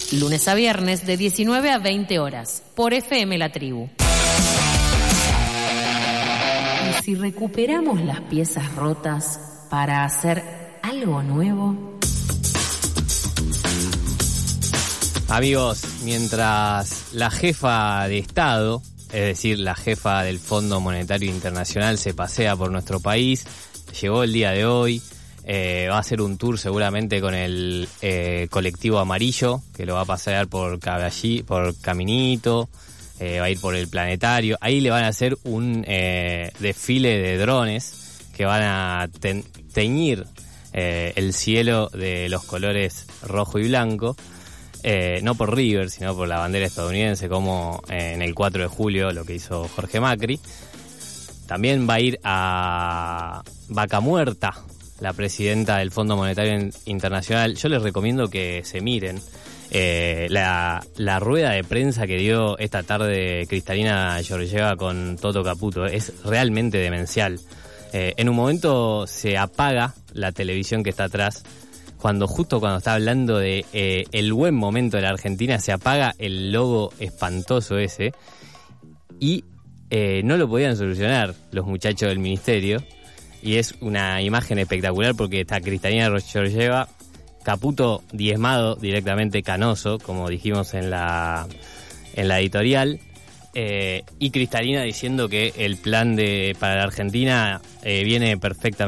Lunes a viernes de 19 a 20 horas, por FM La Tribu. ¿Y si recuperamos las piezas rotas para hacer algo nuevo? Amigos, mientras la jefa de Estado, es decir, la jefa del Fondo Monetario Internacional, se pasea por nuestro país, llegó el día de hoy, va a hacer un tour seguramente con el colectivo amarillo, que lo va a pasear por Caminito, va a ir por el planetario. Ahí le van a hacer un desfile de drones que van a teñir el cielo de los colores rojo y blanco. No por River, sino por la bandera estadounidense, como en el 4 de julio lo que hizo Jorge Macri. También va a ir a Vaca Muerta, la presidenta del Fondo Monetario Internacional. Yo les recomiendo que se miren la rueda de prensa que dio esta tarde Cristalina Georgieva con Toto Caputo. Es realmente demencial. En un momento se apaga la televisión que está atrás. Justo cuando está hablando de el buen momento de la Argentina, se apaga el logo espantoso ese y no lo podían solucionar los muchachos del ministerio, y es una imagen espectacular porque está Cristalina Georgieva, Caputo diezmado, directamente canoso, como dijimos en la editorial, y Cristalina diciendo que el plan para la Argentina viene perfectamente